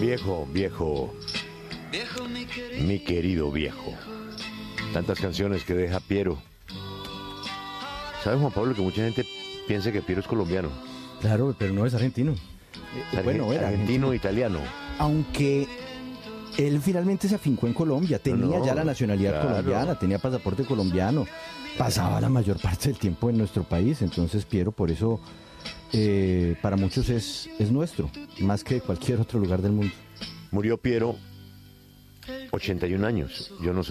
Viejo, viejo, mi querido viejo. Tantas canciones que deja Piero. ¿Sabes, Juan Pablo, que mucha gente piensa que Piero es colombiano? Claro, pero no es argentino. Bueno, era argentino, italiano. Aunque él finalmente se afincó en Colombia, tenía ya la nacionalidad colombiana, tenía pasaporte colombiano, pasaba la mayor parte del tiempo en nuestro país, entonces Piero por eso para muchos es nuestro, más que cualquier otro lugar del mundo. Murió Piero, 81 años, yo no